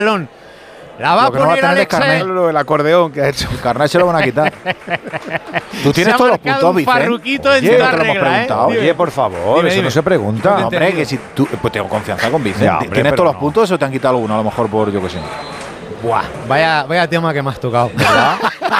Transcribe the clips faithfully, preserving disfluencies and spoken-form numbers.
balón. La va a poner no va a Alex. El, el acordeón que ha hecho. El carnet se lo van a quitar. Tú tienes todos los puntos, Vicente. Farruquito en Oye, la no te lo hemos regla, preguntado. ¿eh? Oye, por favor, dime, eso dime. no se pregunta. No, hombre, que si tú… Pues tengo confianza con Vicente. Ya, hombre, ¿Tienes todos no. los puntos o te han quitado alguno? A lo mejor por, yo qué sé. Buah, vaya, vaya tema que me has tocado, ¿verdad?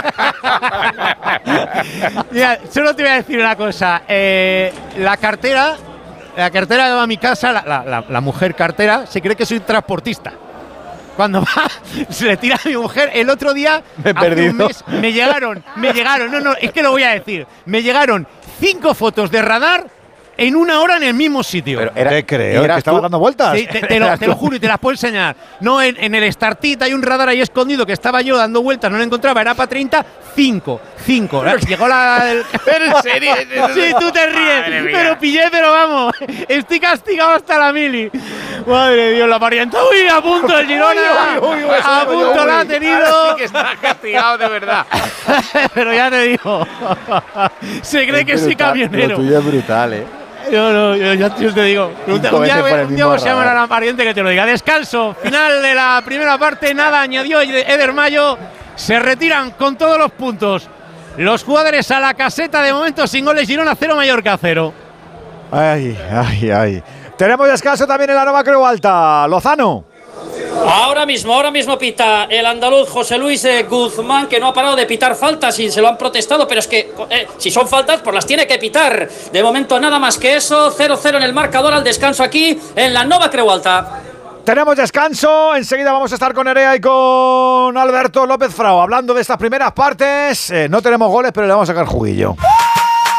Mira, solo te voy a decir una cosa. Eh, la cartera, la cartera que va a mi casa, la, la, la, la mujer cartera, se cree que soy transportista. Cuando va, se le tira a mi mujer. El otro día, Me he hace perdido. un mes, me llegaron, me llegaron, no, no, es que lo voy a decir. Me llegaron cinco fotos de radar en una hora en el mismo sitio. Pero era, Te creo, ¿eras que estaba tú? dando vueltas. Sí, te, te, lo, te lo juro y te las puedo enseñar. No, en, en el Startit hay un radar ahí escondido que estaba yo dando vueltas, no lo encontraba, era para treinta, cinco, cinco. Llegó la del… ¿En serio? Sí, tú te ríes, pero pillé, pero vamos, estoy castigado hasta la mili. Madre de Dios, la parienta. Uy, a punto el Girona. Uy, uy, uy, uy, a uy, punto uy. la ha tenido. Ahora sí que está castigado de verdad. Pero ya te digo, se cree que soy camionero. Lo tuyo es brutal, ¿eh? No, no, yo, yo, yo te digo. Un, Cinco un día, veces por el un día mismo vamos a llamar a radar. la pariente que te lo diga. Descanso, final de la primera parte, nada añadió Eder Mayo. Se retiran con todos los puntos. Los jugadores a la caseta, de momento sin goles. Girona cero, Mallorca cero. Ay, ay, ay. Tenemos descanso también en la Nova Creu Alta. Lozano. Ahora mismo, ahora mismo pita el andaluz José Luis eh, Guzmán, que no ha parado de pitar faltas y se lo han protestado, pero es que eh, si son faltas, pues las tiene que pitar. De momento nada más que eso, cero cero en el marcador al descanso aquí en la Nova Creu Alta. Tenemos descanso. Enseguida vamos a estar con Nerea y con Alberto López Frao hablando de estas primeras partes. Eh, no tenemos goles, pero le vamos a sacar juguillo.